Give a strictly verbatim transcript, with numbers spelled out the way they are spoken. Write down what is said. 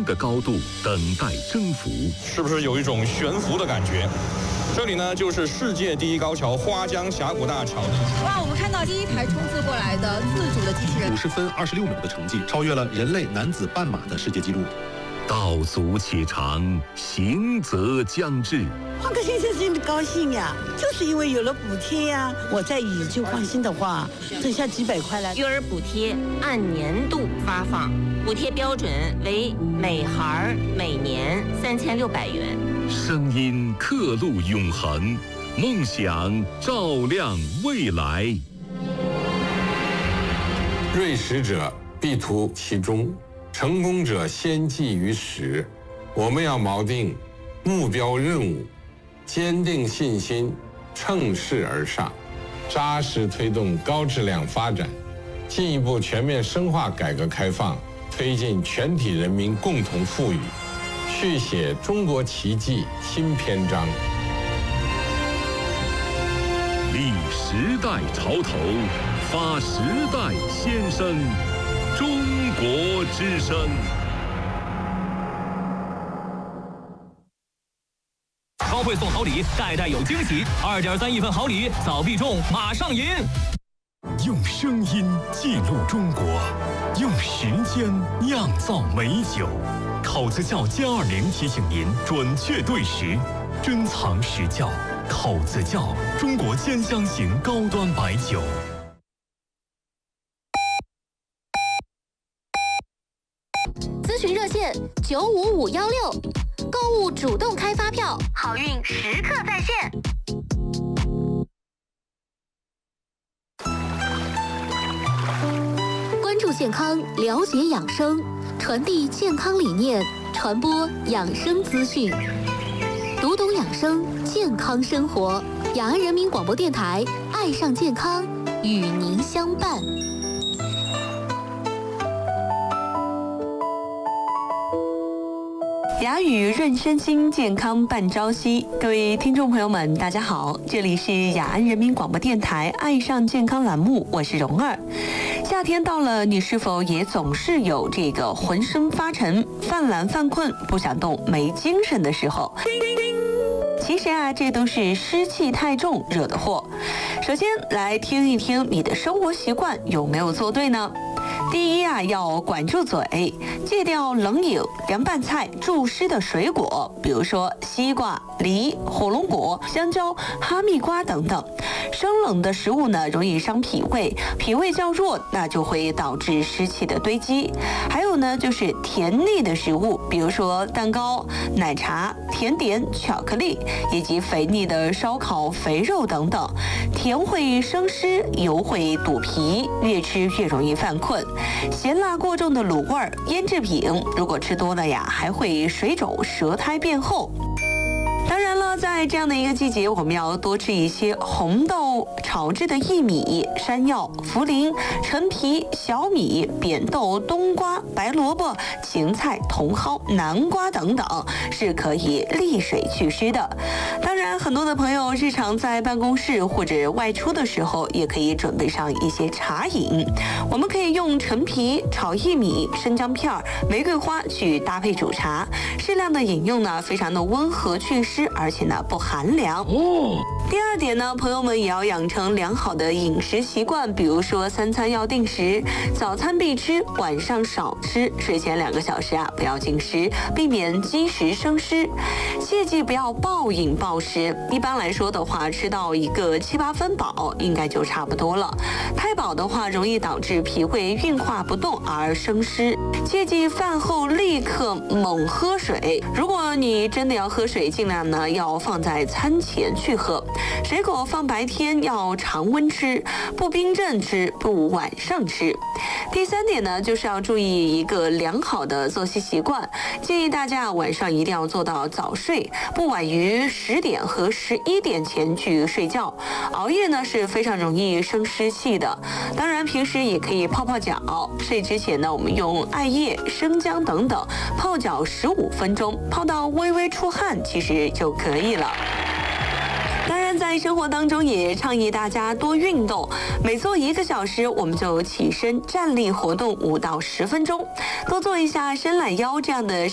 新的高度等待征服。 是不是有一种悬浮的感觉？这里呢，就是世界第一高桥花江峡谷大桥。 哇，我们看到第一台冲刺过来的自主的机器人， 五十分二十六秒的成绩，超越了人类男子半马的世界纪录。 道阻且长，行则将至。 换个先生真的高兴呀，就是因为有了补贴呀。我在乙就放心的话，剩下几百块了。 育儿补贴按年度发放，补贴标准为每孩每年三千六百元。 声音刻录永恒，梦想照亮未来。 锐实者必图其中，成功者先记于始。我们要锚定目标任务，坚定信心，乘势而上，扎实推动高质量发展，进一步全面深化改革开放，推进全体人民共同富裕，续写中国奇迹新篇章。 立时代潮头，发时代先声，中国之声。 超会送好礼，代代有惊喜，二点三亿份好礼，早必中，马上赢！ 用声音记录中国，用时间酿造美酒。考子窖歼二零提醒您准确对时，珍藏实窖。考子窖，中国兼香型高端白酒。 咨询热线九五五幺六，购物主动开发票，好运时刻在线。关注健康，了解养生，传递健康理念，传播养生资讯，读懂养生，健康生活。雅安人民广播电台，爱上健康，与您相伴。 雅语润身心，健康伴朝夕。各位听众朋友们，大家好，这里是雅安人民广播电台爱上健康栏目，我是蓉儿。夏天到了，你是否也总是有这个浑身发沉、犯懒犯困、不想动、没精神的时候？其实啊，这都是湿气太重惹的祸。首先来听一听你的生活习惯有没有做对呢？第一啊，要管住嘴，戒掉冷饮、凉拌菜、助湿的水果，比如说西瓜、梨、火龙果、香蕉、哈密瓜等等。生冷的食物呢，容易伤脾胃，脾胃较弱，那就会导致湿气的堆积。还有呢，就是甜腻的食物，比如说蛋糕、奶茶、甜点、巧克力，以及肥腻的烧烤、肥肉等等。甜会生湿，油会堵脾，越吃越容易犯困。咸辣过重的卤味、腌制品，如果吃多了呀，还会水肿、舌苔变厚。当然了，在这样的一个季节，我们要多吃一些红豆炒制的薏米、山药、茯苓、陈皮、小米、扁豆、冬瓜、白萝卜、芹菜、茼蒿、南瓜等等，是可以利水祛湿的。当然，很多的朋友日常在办公室或者外出的时候，也可以准备上一些茶饮。我们可以用陈皮炒薏米、生姜片、玫瑰花去搭配煮茶，适量的饮用呢，非常的温和祛湿，而且呢不寒凉。哦。第二点呢，朋友们也要养成良好的饮食习惯，比如说三餐要定时，早餐必吃，晚上少吃，睡前两个小时啊不要进食，避免积食生湿。切记不要暴饮暴食，一般来说的话，吃到一个七八分饱应该就差不多了。太饱的话，容易导致脾胃运化不动而生湿。切记饭后立刻猛喝水，如果你真的要喝水，尽量呢要放在餐前去喝。水果放白天要常温吃，不冰镇吃，不晚上吃。第三点呢，就是要注意一个良好的作息习惯，建议大家晚上一定要做到早睡，不晚于十点和十一点前去睡觉。熬夜呢是非常容易生湿气的。当然，平时也可以泡泡脚，睡之前呢，我们用艾叶、生姜等等泡脚十五分钟，泡到微微出汗，其实就可以了。当然，在生活当中也倡议大家多运动，每做一个小时，我们就起身站立活动五到十分钟，多做一下伸懒腰这样的